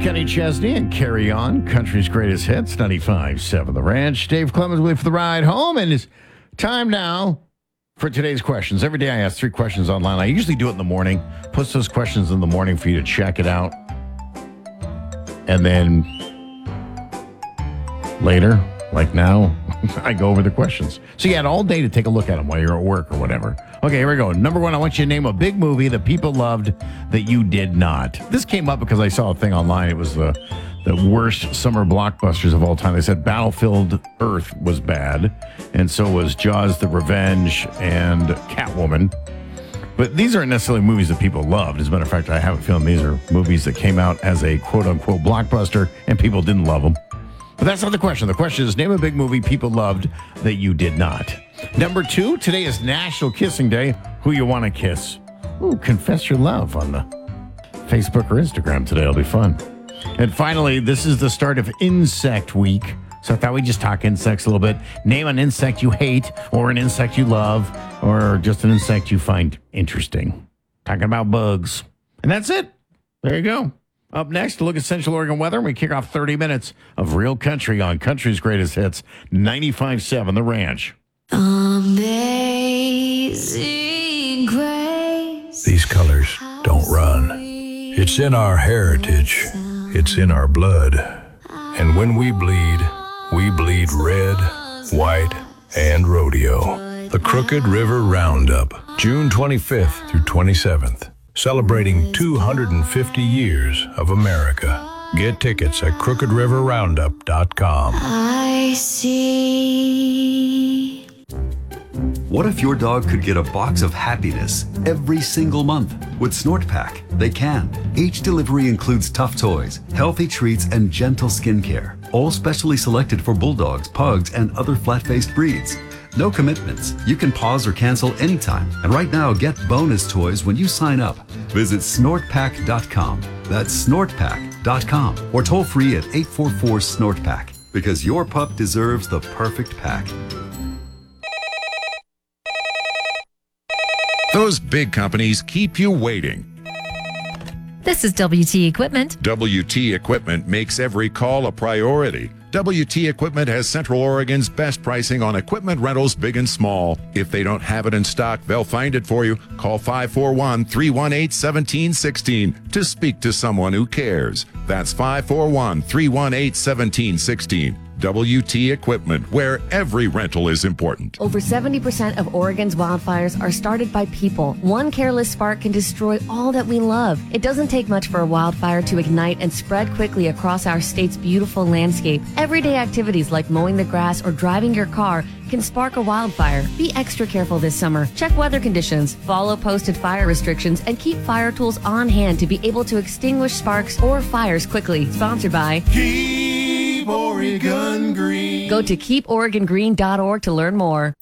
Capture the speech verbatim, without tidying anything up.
Kenny Chesney and Carry On, country's greatest hits, ninety-five point seven The Ranch. Dave Clemens with you for the ride home, and it's time now for today's questions. Every day I ask three questions online. I usually do it in the morning. Post those questions in the morning for you to check it out. And then later, like now, I go over the questions. So you had all day to take a look at them while you're at work or whatever. Okay, here we go. Number one, I want you to name a big movie that people loved that you did not. This came up because I saw a thing online. It was the, the worst summer blockbusters of all time. They said Battlefield Earth was bad, and so was Jaws the Revenge and Catwoman. But these aren't necessarily movies that people loved. As a matter of fact, I have a feeling these are movies that came out as a quote-unquote blockbuster, and people didn't love them. But that's not the question. The question is, name a big movie people loved that you did not. Number two, today is National Kissing Day. Who you want to kiss? Ooh, confess your love on the Facebook or Instagram today. It'll be fun. And finally, this is the start of Insect Week. So I thought we'd just talk insects a little bit. Name an insect you hate, or an insect you love, or just an insect you find interesting. Talking about bugs. And that's it. There you go. Up next, to look at Central Oregon weather, and we kick off thirty minutes of real country on Country's Greatest Hits, ninety-five point seven The Ranch. Amazing grace. These colors don't run. It's in our heritage. It's in our blood. And when we bleed, we bleed red, white, and rodeo. The Crooked River Roundup, June twenty-fifth through twenty-seventh. Celebrating two hundred fifty years of America. Get tickets at crooked river roundup dot com. I see. What if your dog could get a box of happiness every single month? With Snort Pack, they can. Each delivery includes tough toys, healthy treats, and gentle skincare, all specially selected for bulldogs, pugs, and other flat-faced breeds. No commitments. You can pause or cancel anytime. And right now, get bonus toys when you sign up. Visit snort pack dot com. That's snort pack dot com. Or toll free at eight four four snort pack. Because your pup deserves the perfect pack. Those big companies keep you waiting. This is W T Equipment. W T Equipment makes every call a priority. W T Equipment has Central Oregon's best pricing on equipment rentals, big and small. If they don't have it in stock, they'll find it for you. Call five four one, three one eight, one seven one six to speak to someone who cares. That's five four one, three one eight, one seven one six. W T Equipment, where every rental is important. Over seventy percent of Oregon's wildfires are started by people. One careless spark can destroy all that we love. It doesn't take much for a wildfire to ignite and spread quickly across our state's beautiful landscape. Everyday activities like mowing the grass or driving your car can spark a wildfire. Be extra careful this summer. Check weather conditions, follow posted fire restrictions, and keep fire tools on hand to be able to extinguish sparks or fires quickly. Sponsored by Keep Oregon Green. Go to keep oregon green dot org to learn more.